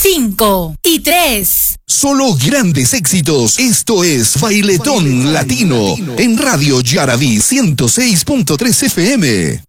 5 y 3. Solo grandes éxitos. Esto es Bailetón Latino en Radio Yaraví 106.3 FM.